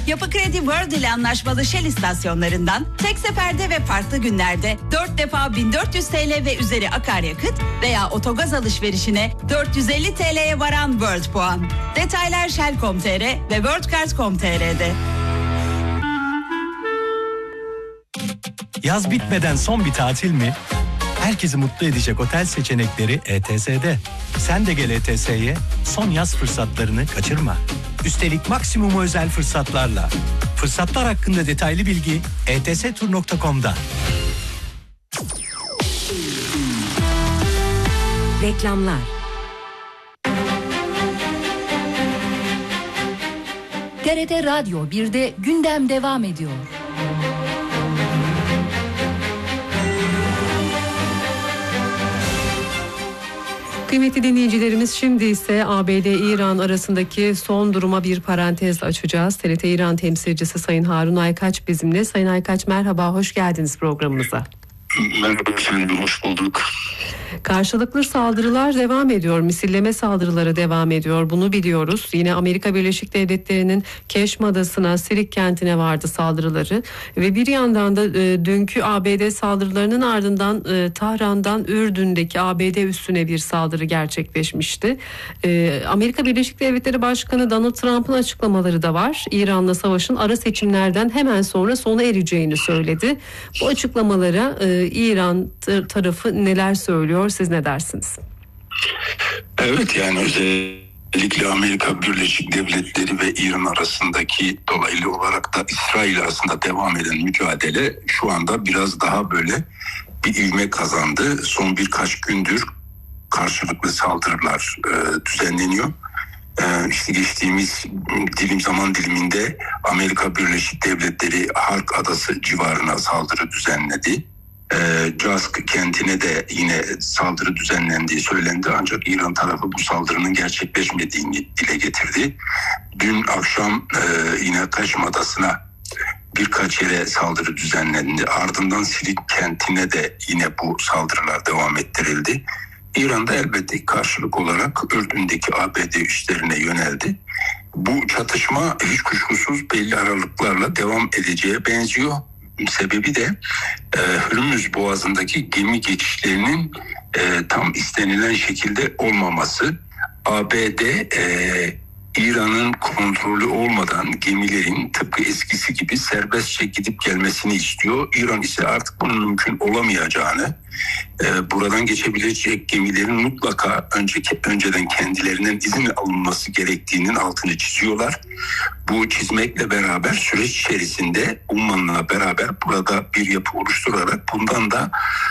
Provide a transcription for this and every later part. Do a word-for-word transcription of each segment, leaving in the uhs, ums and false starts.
Yapı Kredi World ile anlaşmalı Shell istasyonlarından tek seferde ve farklı günlerde dört defa bin dört yüz TL ve üzeri akaryakıt veya otogaz alışverişine dört yüz elli TL'ye varan World puan. Detaylar shell nokta com nokta tr ve worldcard nokta com nokta tr'de. Yaz bitmeden son bir tatil mi? Herkesi mutlu edecek otel seçenekleri E T S'de. Sen de gel E T S'ye, son yaz fırsatlarını kaçırma. Üstelik maksimum özel fırsatlarla. Fırsatlar hakkında detaylı bilgi e t s tur nokta com'da. Reklamlar. T R T Radyo birde gündem devam ediyor. Kıymetli dinleyicilerimiz, şimdi ise A B D-İran arasındaki son duruma bir parantez açacağız. T R T İran temsilcisi Sayın Harun Aykaç bizimle. Sayın Aykaç, merhaba, hoş geldiniz programımıza. Merhaba efendim, hoş bulduk. Karşılıklı saldırılar devam ediyor, misilleme saldırıları devam ediyor, bunu biliyoruz. Yine Amerika Birleşik Devletleri'nin Keşm Adası'na, Sirik kentine vardı saldırıları ve bir yandan da e, dünkü A B D saldırılarının ardından e, Tahran'dan Ürdün'deki A B D üssüne bir saldırı gerçekleşmişti. E, Amerika Birleşik Devletleri Başkanı Donald Trump'ın açıklamaları da var. İran'la savaşın ara seçimlerden hemen sonra sona ereceğini söyledi. Bu açıklamalara e, İran tarafı neler söylüyor? Siz ne dersiniz? Evet, yani özellikle Amerika Birleşik Devletleri ve İran arasındaki, dolaylı olarak da İsrail arasında devam eden mücadele şu anda biraz daha böyle bir ivme kazandı. Son birkaç gündür karşılıklı saldırılar e, düzenleniyor. E, işte geçtiğimiz dilim zaman diliminde Amerika Birleşik Devletleri Hark Adası civarına saldırı düzenledi. E, Cask kentine de yine saldırı düzenlendiği söylendi, ancak İran tarafı bu saldırının gerçekleşmediğini dile getirdi. Dün akşam e, yine Keşm Adası'na birkaç yere saldırı düzenlendi. Ardından Sirik kentine de yine bu saldırılar devam ettirildi. İran da elbette karşılık olarak Ürdün'deki A B D üslerine yöneldi. Bu çatışma hiç kuşkusuz belli aralıklarla devam edeceğe benziyor. Sebebi de e, Hürmüz Boğazı'ndaki gemi geçişlerinin e, tam istenilen şekilde olmaması. A B D e, İran'ın kontrolü olmadan gemilerin tıpkı eskisi gibi serbestçe gidip gelmesini istiyor. İran ise artık bunun mümkün olamayacağını, e, buradan geçebilecek gemilerin mutlaka önceki, önceden kendilerinden izin alınması gerektiğinin altını çiziyorlar. Bu çizmekle beraber süreç içerisinde Umman'la beraber burada bir yapı oluşturarak bundan da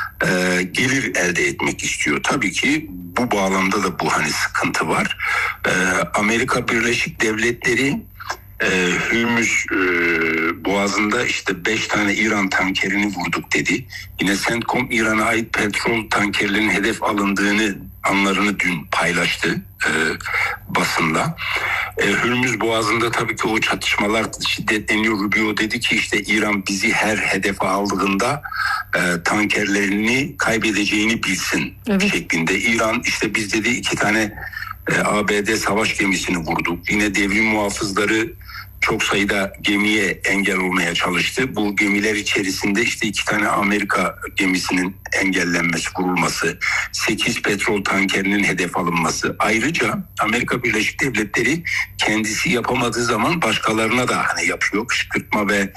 e, gelir elde etmek istiyor. Tabii ki bu bağlamda da bu hani sıkıntı var. E, Amerika Birleşik Devletleri e, Hürmüz e, Boğazı'nda işte beş tane İran tankerini vurduk dedi. Yine CENTCOM İran'a ait petrol tankerlerinin hedef alındığını anlarını dün paylaştı e, basında. E, Hürmüz Boğazı'nda tabii ki o çatışmalar şiddetleniyor. Rubio dedi ki işte İran bizi her hedefe aldığında e, tankerlerini kaybedeceğini bilsin, evet, şeklinde. İran işte biz dedi iki tane e, A B D savaş gemisini vurduk. Yine devrim muhafızları çok sayıda gemiye engel olmaya çalıştı. Bu gemiler içerisinde işte iki tane Amerika gemisinin engellenmesi, vurulması, sekiz petrol tankerinin hedef alınması. Ayrıca Amerika Birleşik Devletleri kendisi yapamadığı zaman başkalarına da hani yapıyor. Kışkırtma ve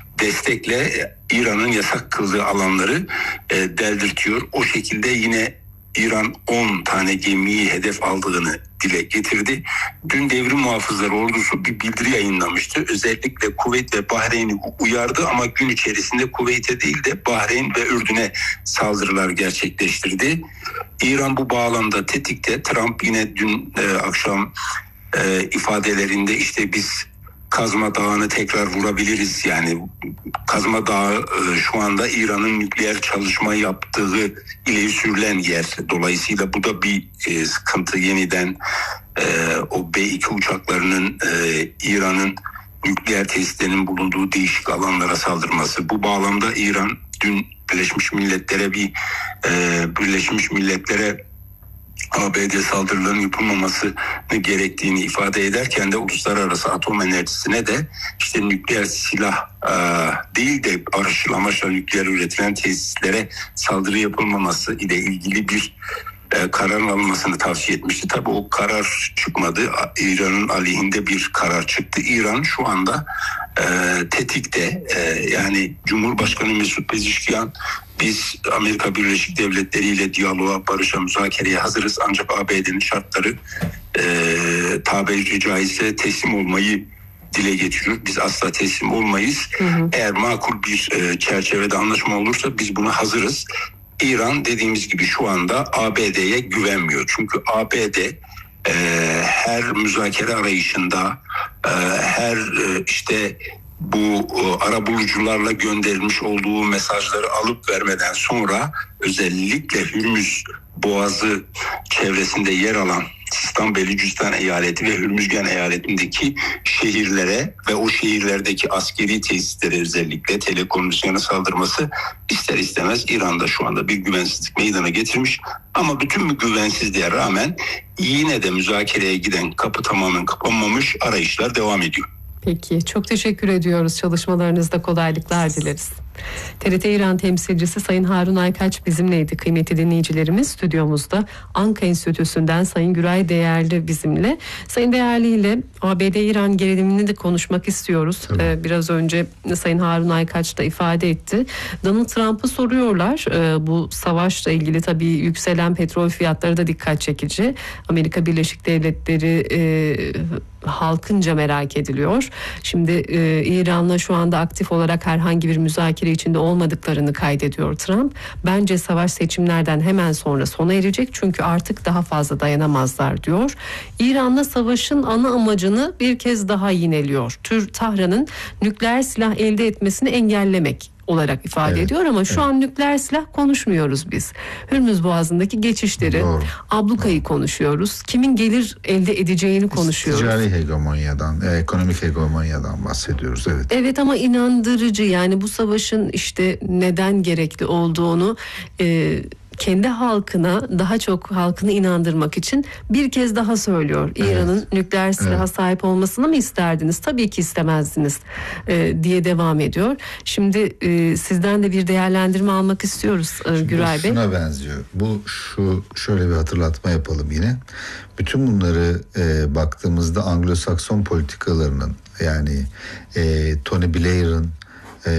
destekle İran'ın yasak kıldığı alanları e, deldirtiyor. O şekilde yine İran on tane gemiyi hedef aldığını dile getirdi. Dün devrim muhafızları ordusu bir bildiri yayınlamıştı. Özellikle Kuveyt ve Bahreyn'i uyardı ama gün içerisinde Kuveyt'e değil de Bahreyn ve Ürdün'e saldırılar gerçekleştirdi. İran bu bağlamda tetikte. Trump yine dün e, akşam e, ifadelerinde işte biz Kazma Dağı'nı tekrar vurabiliriz. Yani Kazma Dağı e, şu anda İran'ın nükleer çalışma yaptığı ileri sürülen yer. Dolayısıyla bu da bir e, sıkıntı. Yeniden e, o B iki uçaklarının e, İran'ın nükleer tesislerinin bulunduğu değişik alanlara saldırması. Bu bağlamda İran dün Birleşmiş Milletler'e bir e, Birleşmiş Milletler'e A B D saldırıların yapılmamasını gerektiğini ifade ederken de uluslararası atom enerjisine de işte nükleer silah e, değil de barışçıl amaçla nükleer üretilen tesislere saldırı yapılmaması ile ilgili bir e, karar alınmasını tavsiye etmişti. Tabii o karar çıkmadı. İran'ın aleyhinde bir karar çıktı. İran şu anda e, tetikte. E, yani Cumhurbaşkanı Mesut Pezeshkian, biz Amerika Birleşik Devletleri ile diyaloğa, barışa, müzakereye hazırız. Ancak A B D'nin şartları e, tabiri caizse teslim olmayı dile getiriyor. Biz asla teslim olmayız. Hı hı. Eğer makul bir e, çerçevede anlaşma olursa biz buna hazırız. İran dediğimiz gibi şu anda A B D'ye güvenmiyor. Çünkü A B D e, her müzakere arayışında, e, her e, işte bu arabulucularla gönderilmiş olduğu mesajları alıp vermeden sonra özellikle Hürmüz Boğazı çevresinde yer alan Sistan Belucistan eyaleti ve Hürmüzgan eyaletindeki şehirlere ve o şehirlerdeki askeri tesislere özellikle telekomünikasyona saldırması ister istemez İran'da şu anda bir güvensizlik meydana getirmiş. Ama bütün bu güvensizliğe rağmen yine de müzakereye giden kapı tamamen kapanmamış, arayışlar devam ediyor. Peki, çok teşekkür ediyoruz. Çalışmalarınızda kolaylıklar dileriz. T R T İran temsilcisi Sayın Harun Aykaç bizimleydi. Kıymetli dinleyicilerimiz, stüdyomuzda Anka Enstitüsü'nden Sayın Güray Değerli bizimle. Sayın Değerli ile A B D-İran gerilimini de konuşmak istiyoruz. Ee, biraz önce Sayın Harun Aykaç da ifade etti. Donald Trump'ı soruyorlar. Ee, bu savaşla ilgili tabii yükselen petrol fiyatları da dikkat çekici. Amerika Birleşik Devletleri e, halkınca merak ediliyor. Şimdi e, İran'la şu anda aktif olarak herhangi bir müzakere içinde olmadıklarını kaydediyor Trump. Bence savaş seçimlerden hemen sonra sona erecek çünkü artık daha fazla dayanamazlar diyor. İran'la savaşın ana amacını bir kez daha yineliyor. Tür Tahran'ın nükleer silah elde etmesini engellemek olarak ifade evet, ediyor ama şu evet. an nükleer silah konuşmuyoruz biz. Hürmüz Boğazı'ndaki geçişleri, Doğru. ablukayı Doğru. konuşuyoruz. Kimin gelir elde edeceğini konuşuyoruz. Ticari hegemonyadan, ekonomik hegemonyadan bahsediyoruz. Evet. Evet ama inandırıcı, yani bu savaşın işte neden gerekli olduğunu e, kendi halkına, daha çok halkını inandırmak için bir kez daha söylüyor. İran'ın evet. nükleer silaha evet. sahip olmasını mı isterdiniz? Tabii ki istemezdiniz e, diye devam ediyor. Şimdi e, sizden de bir değerlendirme almak istiyoruz e, Güray Bey. Şuna benziyor. Bu şu şöyle bir hatırlatma yapalım yine. Bütün bunları e, baktığımızda Anglo-Sakson politikalarının, yani e, Tony Blair'ın, e,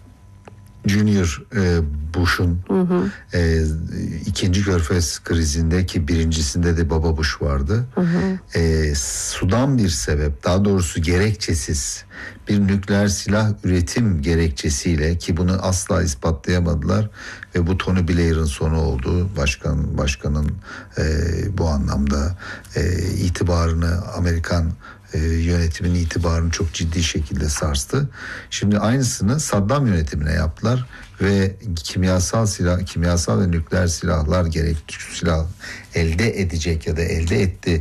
Junior e, Bush'un hı hı. E, ikinci Körfez krizinde, ki birincisinde de Baba Bush vardı. Hı hı. E, sudan bir sebep, daha doğrusu gerekçesiz bir nükleer silah üretim gerekçesiyle, ki bunu asla ispatlayamadılar ve bu Tony Blair'ın sonu oldu. Başkan başkanın e, bu anlamda e, itibarını, Amerikan E, yönetimin itibarını çok ciddi şekilde sarstı. Şimdi aynısını Saddam yönetimine yaptılar ve kimyasal silah, kimyasal ve nükleer silahlar, gerek silah elde edecek ya da elde etti,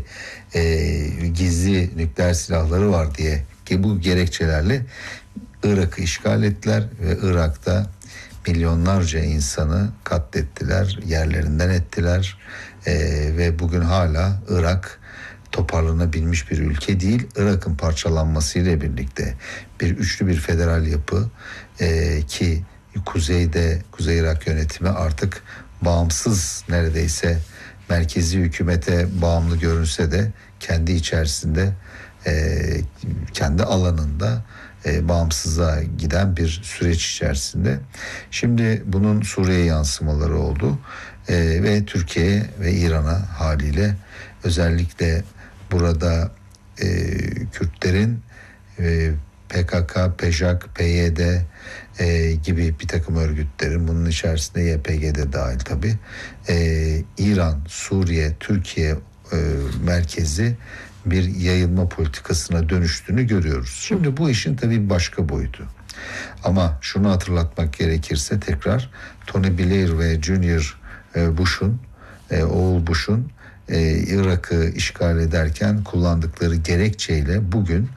e, gizli nükleer silahları var diye ki bu gerekçelerle Irak'ı işgal ettiler ve Irak'ta milyonlarca insanı katlettiler, yerlerinden ettiler e, ve bugün hala Irak toparlanabilmiş bir ülke değil. Irak'ın parçalanmasıyla birlikte bir üçlü bir federal yapı e, ki kuzeyde Kuzey Irak yönetimi artık bağımsız, neredeyse merkezi hükümete bağımlı görünse de kendi içerisinde e, kendi alanında e, bağımsızlığa giden bir süreç içerisinde. Şimdi bunun Suriye yansımaları oldu e, ve Türkiye ve İran'a haliyle özellikle burada e, Kürtlerin e, P K K, P J A K, P Y D e, gibi bir takım örgütlerin, bunun içerisinde Y P G de dahil tabii, e, İran, Suriye, Türkiye e, merkezi bir yayılma politikasına dönüştüğünü görüyoruz. Şimdi bu işin tabii başka boyutu. Ama şunu hatırlatmak gerekirse tekrar, Tony Blair ve Junior e, Bush'un, e, oğul Bush'un Ee, Irak'ı işgal ederken kullandıkları gerekçeyle bugün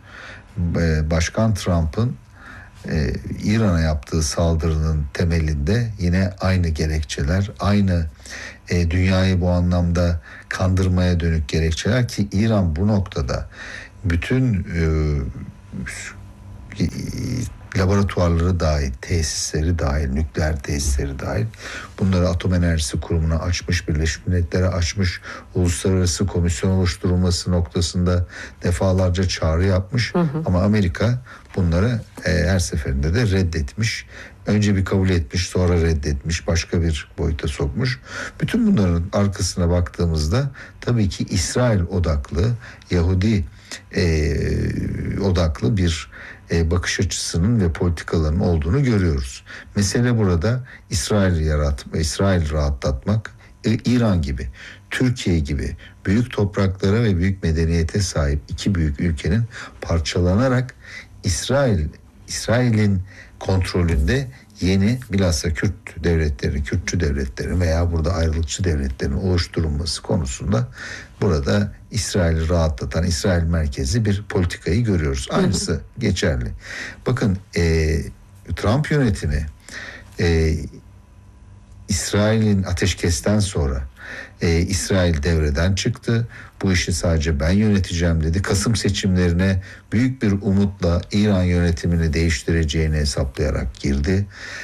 e, Başkan Trump'ın e, İran'a yaptığı saldırının temelinde yine aynı gerekçeler, aynı e, dünyayı bu anlamda kandırmaya dönük gerekçeler ki İran bu noktada bütün e, e, laboratuvarları dahil, tesisleri dahil, nükleer tesisleri dahil bunları Atom Enerjisi Kurumu'na açmış, Birleşmiş Milletler'e açmış, uluslararası komisyon oluşturulması noktasında defalarca çağrı yapmış. Hı hı. Ama Amerika bunları e, her seferinde de reddetmiş. Önce bir kabul etmiş, sonra reddetmiş, başka bir boyuta sokmuş. Bütün bunların arkasına baktığımızda tabii ki İsrail odaklı, Yahudi e, odaklı bir e, bakış açısının ve politikaların olduğunu görüyoruz. Mesele burada İsrail yaratma, İsrail rahatlatmak, e, İran gibi, Türkiye gibi büyük topraklara ve büyük medeniyete sahip iki büyük ülkenin parçalanarak İsrail, İsrail'in kontrolünde yeni bilhassa Kürt devletleri, Kürtçü devletlerin veya burada ayrılıkçı devletlerin oluşturulması konusunda burada İsrail'i rahatlatan, İsrail merkezli bir politikayı görüyoruz. Aynısı hı hı. geçerli. Bakın e, Trump yönetimi e, İsrail'in ateşkesten sonra e, İsrail devreden çıktı. Bu işi sadece ben yöneteceğim dedi. Kasım seçimlerine büyük bir umutla İran yönetimini değiştireceğini hesaplayarak girdi.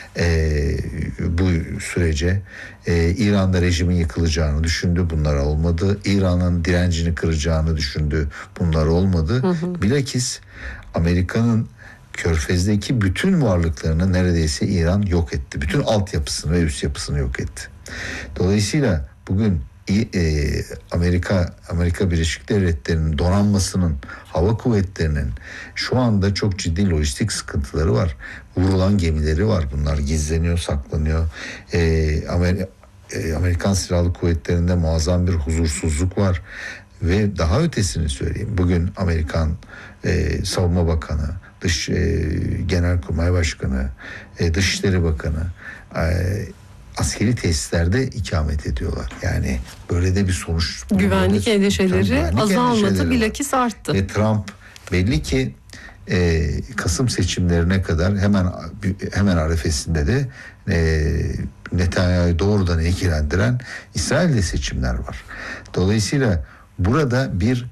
E, bu sürece e, İran'da rejimin yıkılacağını düşündü. Bunlar olmadı. İran'ın direncini kıracağını düşündü. Bunlar olmadı. Hı hı. Bilakis Amerika'nın Körfez'deki bütün varlıklarını neredeyse İran yok etti. Bütün altyapısını ve üst yapısını yok etti. Dolayısıyla bugün e, Amerika Amerika Birleşik Devletleri'nin donanmasının, hava kuvvetlerinin şu anda çok ciddi lojistik sıkıntıları var. Vurulan gemileri var. Bunlar gizleniyor, saklanıyor. E, Amer- e, Amerikan Silahlı Kuvvetleri'nde muazzam bir huzursuzluk var. Ve daha ötesini söyleyeyim. Bugün Amerikan e, Savunma Bakanı, Dış e, Genelkurmay Başkanı, e, Dışişleri Bakanı e, askeri tesislerde ikamet ediyorlar. Yani böyle de bir sonuç. Güvenlik endişeleri güvenlik azalmadı, endişeleri bilakis arttı. Ve Trump belli ki e, Kasım seçimlerine kadar hemen hemen arifesinde de e, Netanyahu'yu doğrudan ilgilendiren İsrail'de seçimler var. Dolayısıyla burada bir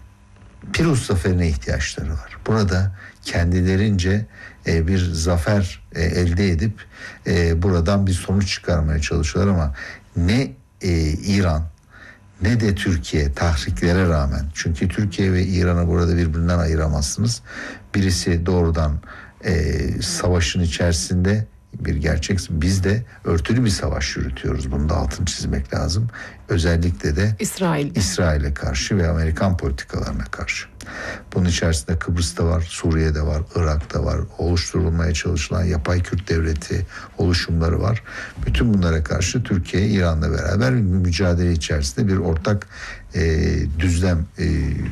Pirus zaferine ihtiyaçları var. Burada kendilerince e, bir zafer e, elde edip e, buradan bir sonuç çıkarmaya çalışıyorlar ama ne e, İran ne de Türkiye tahriklere rağmen, çünkü Türkiye ve İran'ı burada birbirinden ayıramazsınız. Birisi doğrudan e, savaşın içerisinde bir gerçek. Biz de örtülü bir savaş yürütüyoruz. Bunu da altını çizmek lazım. Özellikle de İsrail. İsrail'e karşı ve Amerikan politikalarına karşı. Bunun içerisinde Kıbrıs'ta var, Suriye'de var, Irak'ta var. Oluşturulmaya çalışılan yapay Kürt devleti oluşumları var. Bütün bunlara karşı Türkiye, İran'la beraber bir mücadele içerisinde bir ortak e, düzlem e,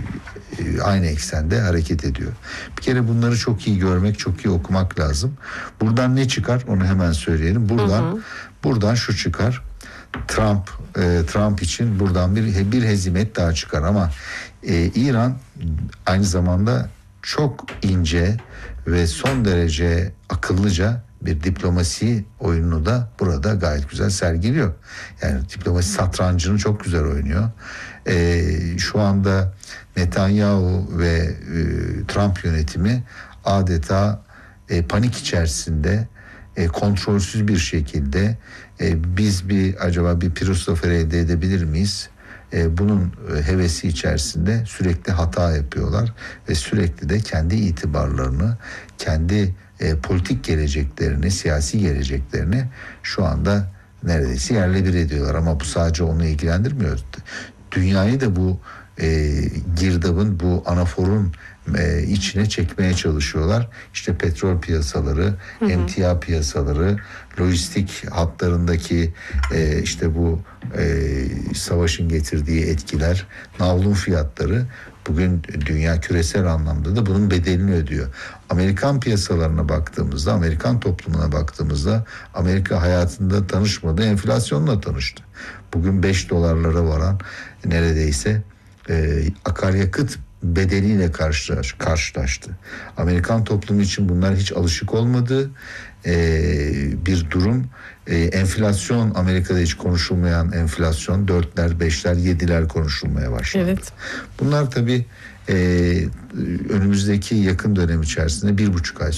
e, aynı eksende hareket ediyor. Bir kere bunları çok iyi görmek, çok iyi okumak lazım. Buradan ne çıkar? Onu hemen söyleyelim. Buradan hı hı. buradan şu çıkar. Trump e, Trump için buradan bir bir hezimet daha çıkar ama e, İran aynı zamanda çok ince ve son derece akıllıca bir diplomasi oyununu da burada gayet güzel sergiliyor. Yani diplomasi satrancını çok güzel oynuyor. E, şu anda Netanyahu ve e, Trump yönetimi adeta e, panik içerisinde, e, kontrolsüz bir şekilde e, biz bir acaba bir Pirus zaferi elde edebilir miyiz? E, bunun e, hevesi içerisinde sürekli hata yapıyorlar ve sürekli de kendi itibarlarını, kendi e, politik geleceklerini, siyasi geleceklerini şu anda neredeyse yerle bir ediyorlar. Ama bu sadece onu ilgilendirmiyor. Dünyayı da bu e, girdabın, bu anaforun e, içine çekmeye çalışıyorlar. İşte petrol piyasaları, hı hı. emtia piyasaları, lojistik hatlarındaki e, işte bu e, savaşın getirdiği etkiler, navlun fiyatları bugün dünya küresel anlamda da bunun bedelini ödüyor. Amerikan piyasalarına baktığımızda, Amerikan toplumuna baktığımızda Amerika hayatında tanışmadığı enflasyonla tanıştı. Bugün beş dolarlara varan neredeyse e, akaryakıt bedeliyle karşılaş, karşılaştı. Amerikan toplumu için bunlar hiç alışık olmadığı e, bir durum. E, enflasyon, Amerika'da hiç konuşulmayan enflasyon, dörtler, beşler, yediler konuşulmaya başladı. Evet. Bunlar tabii e, önümüzdeki yakın dönem içerisinde bir buçuk ay